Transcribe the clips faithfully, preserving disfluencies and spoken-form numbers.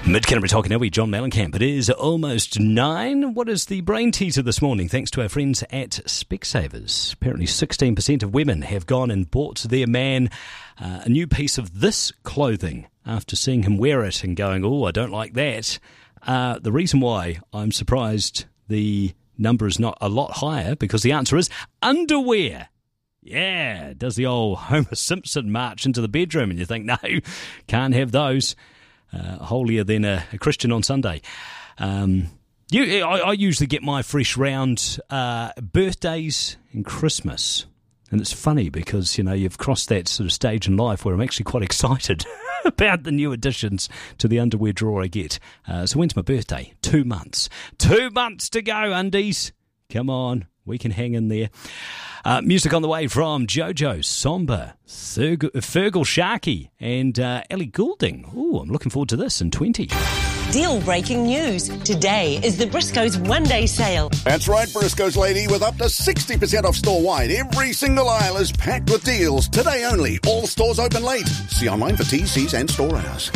Mid-Canterbury Talking Now, John Mellencamp. It is almost nine. What is the brain teaser this morning? Thanks to our friends at Specsavers. Apparently sixteen percent of women have gone and bought their man uh, a new piece of this clothing after seeing him wear it and going, oh, I don't like that. Uh, the reason why I'm surprised the number is not a lot higher, because the answer is underwear. Yeah, does the old Homer Simpson march into the bedroom and you think, no, can't have those. Uh, holier than a, a Christian on Sunday. Um, you, I, I usually get my fresh round uh, birthdays and Christmas. And it's funny because, you know, you've crossed that sort of stage in life where I'm actually quite excited about the new additions to the underwear drawer I get. Uh, so when's my birthday? Two months. Two months to go, undies. Come on, we can hang in there. Uh, music on the way from Jojo, Somber, Fergal, Fergal Sharkey and uh, Ellie Goulding. Ooh, I'm looking forward to this in twenty. Deal-breaking news. Today is the Briscoe's one-day sale. That's right, Briscoe's lady, with up to sixty percent off store-wide. Every single aisle is packed with deals. Today only. All stores open late. See online for T Cs and store hours.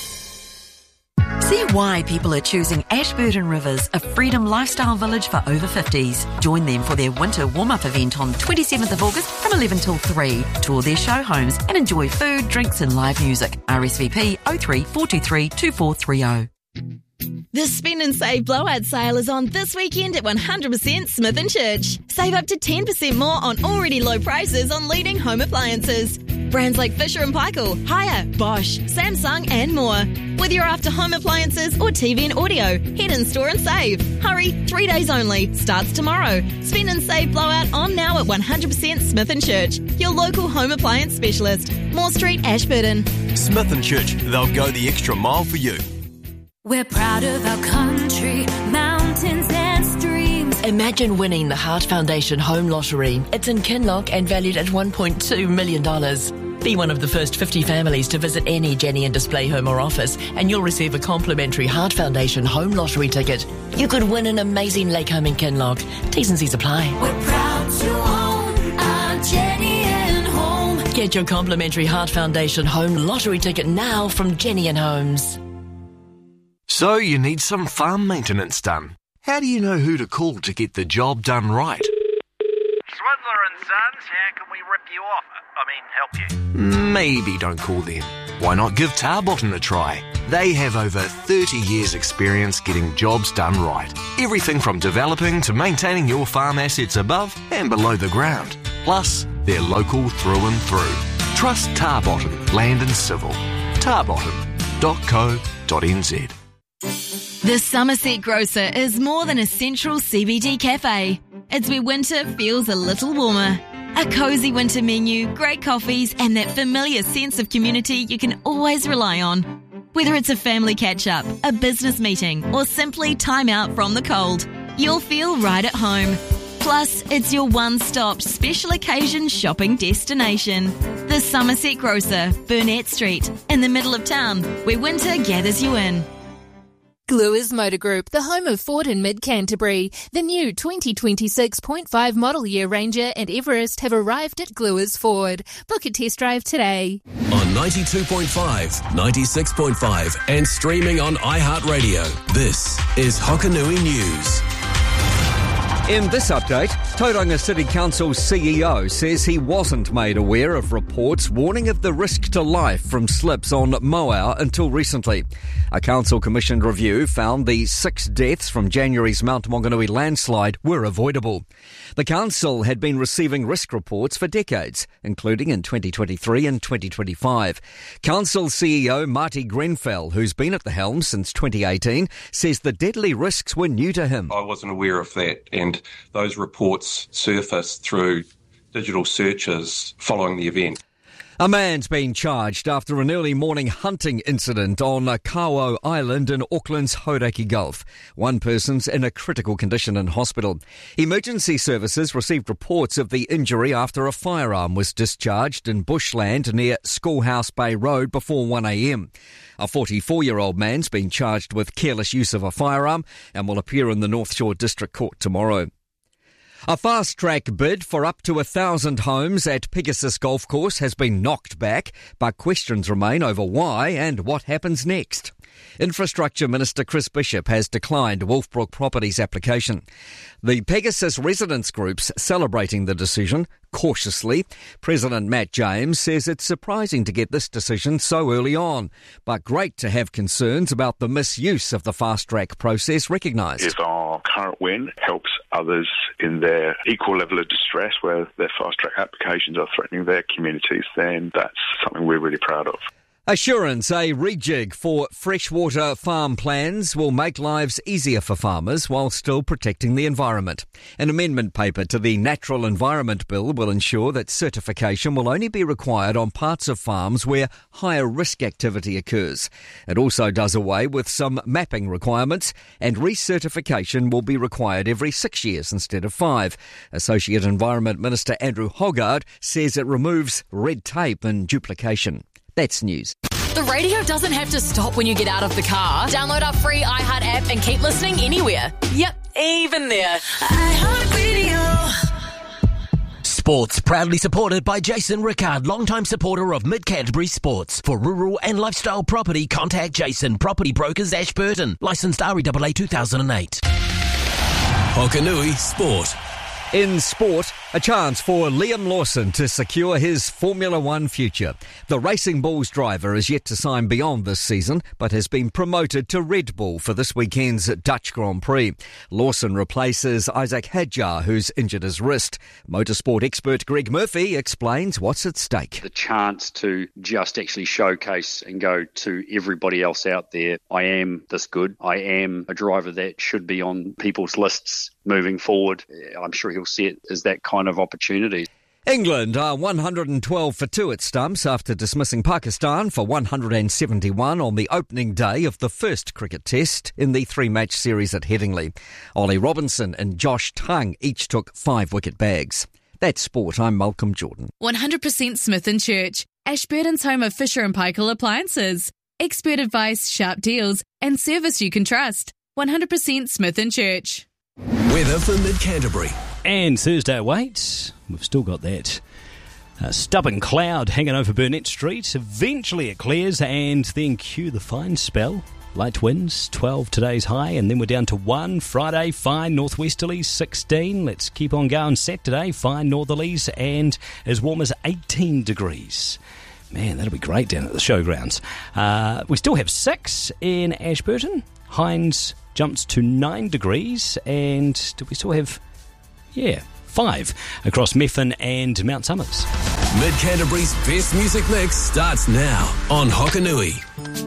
See why people are choosing Ashburton Rivers, a freedom lifestyle village for over fifties. Join them for their winter warm-up event on twenty-seventh of August from eleven till three. Tour their show homes and enjoy food, drinks and live music. R S V P oh three four two three two four three oh. The Spend and Save blowout sale is on this weekend at one hundred percent Smith and Church. Save up to ten percent more on already low prices on leading home appliances. Brands like Fisher and Paykel, Haier, Bosch, Samsung and more. Whether you're after home appliances or T V and audio, head in store and save. Hurry, three days only. Starts tomorrow. Spend and Save blowout on now at one hundred percent Smith and Church, your local home appliance specialist. Moore Street, Ashburton. Smith and Church, they'll go the extra mile for you. We're proud of our country, mountains and streams. Imagine winning the Heart Foundation Home Lottery. It's in Kinloch and valued at one point two million dollars. Be one of the first fifty families to visit any Jenny and Display home or office, and you'll receive a complimentary Heart Foundation Home Lottery ticket. You could win an amazing lake home in Kinloch. T's and C's apply. We're proud to own our Jenny and Home. Get your complimentary Heart Foundation Home Lottery ticket now from Jenny and Homes. So you need some farm maintenance done. How do you know who to call to get the job done right? Swindler and Sons, how can we rip you off? I mean, help you? Maybe don't call them. Why not give Tarbotton a try? They have over thirty years experience getting jobs done right. Everything from developing to maintaining your farm assets above and below the ground. Plus, they're local through and through. Trust Tarbotton Land and Civil. tarbotton dot co dot n z. The Somerset Grocer is more than a central C B D cafe. It's where winter feels a little warmer. A cosy winter menu, great coffees, and that familiar sense of community you can always rely on. Whether it's a family catch-up, a business meeting, or simply time out from the cold, you'll feel right at home. Plus, it's your one-stop special occasion shopping destination. The Somerset Grocer, Burnett Street, in the middle of town, where winter gathers you in. Gluers Motor Group, the home of Ford in Mid-Canterbury. The new twenty twenty-six point five model year Ranger and Everest have arrived at Gluers Ford. Book a test drive today. On ninety-two point five, ninety-six point five and streaming on iHeartRadio, this is Hokanui News. In this update, Tauranga City Council C E O says he wasn't made aware of reports warning of the risk to life from slips on Moau until recently. A council-commissioned review found the six deaths from January's Mount Maunganui landslide were avoidable. The council had been receiving risk reports for decades, including in twenty twenty-three and twenty twenty-five. Council C E O Marty Grenfell, who's been at the helm since twenty eighteen, says the deadly risks were new to him. I wasn't aware of that, and those reports surfaced through digital searches following the event. A man's been charged after an early morning hunting incident on Kawo Island in Auckland's Hauraki Gulf. One person's in a critical condition in hospital. Emergency services received reports of the injury after a firearm was discharged in bushland near Schoolhouse Bay Road before one a.m. A forty-four-year-old man's been charged with careless use of a firearm and will appear in the North Shore District Court tomorrow. A fast-track bid for up to a thousand homes at Pegasus Golf Course has been knocked back, but questions remain over why and what happens next. Infrastructure Minister Chris Bishop has declined Wolfbrook Properties' application. The Pegasus residents groups celebrating the decision cautiously. President Matt James says it's surprising to get this decision so early on, but great to have concerns about the misuse of the fast-track process recognised. If our current win helps others in their equal level of distress where their fast-track applications are threatening their communities, then that's something we're really proud of. Assurance, a rejig for freshwater farm plans will make lives easier for farmers while still protecting the environment. An amendment paper to the Natural Environment Bill will ensure that certification will only be required on parts of farms where higher risk activity occurs. It also does away with some mapping requirements, and recertification will be required every six years instead of five. Associate Environment Minister Andrew Hoggard says it removes red tape and duplication. That's news. The radio doesn't have to stop when you get out of the car. Download our free iHeart app and keep listening anywhere. Yep, even there. iHeart Radio. Sports proudly supported by Jason Rickard, longtime supporter of Mid Canterbury Sports. For rural and lifestyle property, contact Jason, Property Brokers, Ashburton. Licensed R E A A two thousand eight. Hokanui Sport. In sport, a chance for Liam Lawson to secure his Formula One future. The Racing Bulls driver is yet to sign beyond this season, but has been promoted to Red Bull for this weekend's Dutch Grand Prix. Lawson replaces Isaac Hadjar, who's injured his wrist. Motorsport expert Greg Murphy explains what's at stake. The chance to just actually showcase and go to everybody else out there, I am this good. I am a driver that should be on people's lists moving forward. I'm sure he'll see it as that kind of opportunity. England are one hundred twelve for two at stumps after dismissing Pakistan for one hundred seventy-one on the opening day of the first cricket test in the three-match series at Headingley. Ollie Robinson and Josh Tongue each took five wicket bags. That's sport. I'm Malcolm Jordan. one hundred percent Smith and Church, Ashburton's home of Fisher and Paykel appliances. Expert advice, sharp deals and service you can trust. one hundred percent Smith and Church. Weather for Mid-Canterbury. And Thursday awaits. We've still got that uh, stubborn cloud hanging over Burnett Street. Eventually it clears and then cue the fine spell. Light winds, twelve today's high, and then we're down to one. Friday, fine northwesterlies, sixteen. Let's keep on going. Saturday, fine northerlies, and as warm as eighteen degrees. Man, that'll be great down at the showgrounds. Uh, we still have six in Ashburton. Hines jumps to nine degrees, and do we still have, yeah, five across Methven and Mount Somers. Mid Canterbury's best music mix starts now on Hokanui.